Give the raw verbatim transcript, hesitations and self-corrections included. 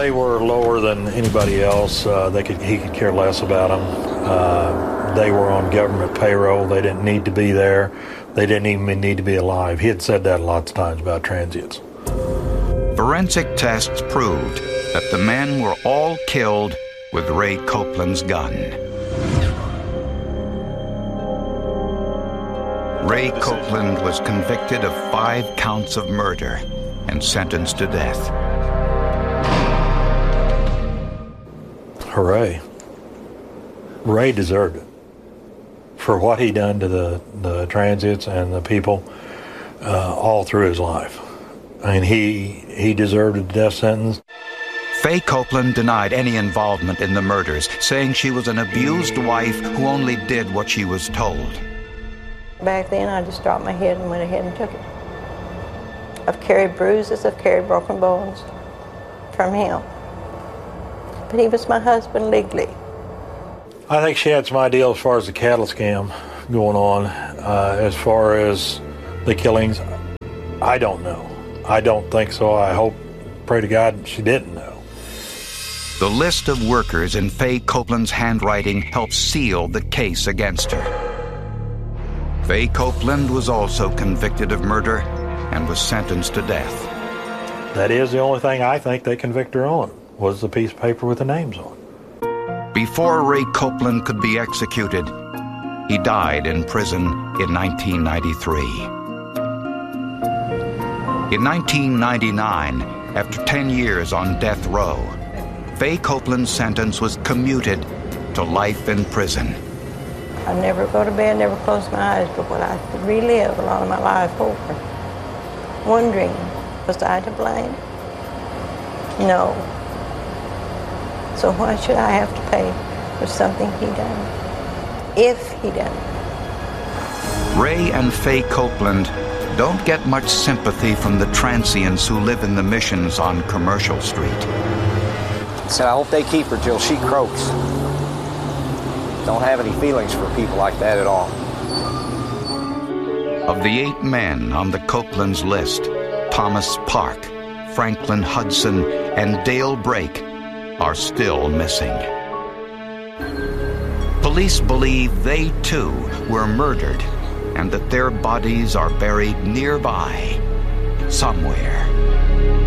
they were lower than anybody else. Uh, they could he could care less about them. Uh, they were on government payroll. They didn't need to be there. They didn't even need to be alive. He had said that lots of times about transients. Forensic tests proved that the men were all killed with Ray Copeland's gun. Ray Copeland was convicted of five counts of murder and sentenced to death. Hooray. Ray deserved it for what he done to the, the transients and the people uh, all through his life. I mean, he, he deserved a death sentence. Faye Copeland denied any involvement in the murders, saying she was an abused wife who only did what she was told. Back then, I just dropped my head and went ahead and took it. I've carried bruises, I've carried broken bones from him. But he was my husband legally. I think she had some idea as far as the cattle scam going on. Uh, as far as the killings, I don't know. I don't think so. I hope, pray to God, she didn't know. The list of workers in Faye Copeland's handwriting helped seal the case against her. Faye Copeland was also convicted of murder and was sentenced to death. That is the only thing I think they convict her on, was the piece of paper with the names on. Before Ray Copeland could be executed, he died in prison in nineteen ninety-three. In nineteen ninety-nine, after ten years on death row, Faye Copeland's sentence was commuted to life in prison. I never go to bed, never close my eyes, but what I relive a lot of my life over, wondering, was I to blame? No. So why should I have to pay for something he done, if he done? Ray and Faye Copeland don't get much sympathy from the transients who live in the Missions on Commercial Street. So I hope they keep her till she croaks. Don't have any feelings for people like that at all. Of the eight men on the Copeland's list, Thomas Park, Franklin Hudson, and Dale Brake are still missing. Police believe they too were murdered and that their bodies are buried nearby, somewhere.